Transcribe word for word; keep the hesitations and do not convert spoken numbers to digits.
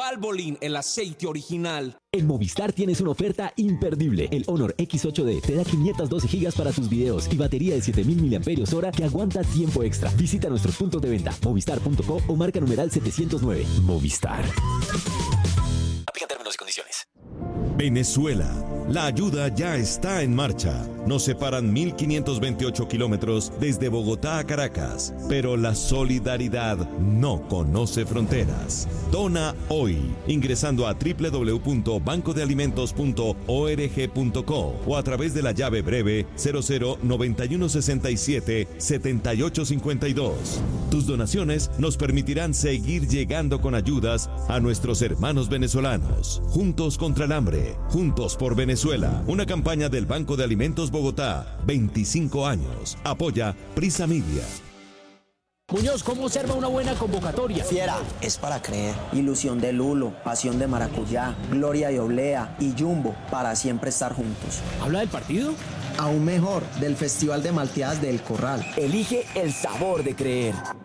Valvoline, el aceite original. En Movistar tienes una oferta imperdible. El Honor equis ocho de te da quinientos doce gigas para tus videos y batería de siete mil miliamperios hora que aguanta tiempo extra. Visita nuestros puntos de venta, movistar punto co o marca numeral setecientos nueve. Movistar. Aplican términos y condiciones. Venezuela. La ayuda ya está en marcha. Nos separan mil quinientos veintiocho kilómetros desde Bogotá a Caracas, pero la solidaridad no conoce fronteras. Dona hoy, ingresando a doble u doble u doble u punto banco de alimentos punto org punto co o a través de la llave breve cero cero noventa y uno sesenta y siete setenta y ocho cincuenta y dos. Tus donaciones nos permitirán seguir llegando con ayudas a nuestros hermanos venezolanos. Juntos contra el hambre, juntos por Venezuela. Venezuela, una campaña del Banco de Alimentos Bogotá, veinticinco años. Apoya Prisa Media. Muñoz, ¿cómo observa una buena convocatoria? Fiera, es para creer. Ilusión de Lulo, pasión de maracuyá, gloria de oblea y jumbo para siempre estar juntos. ¿Habla del partido? Aún mejor, del Festival de Malteadas del Corral. Elige el sabor de creer.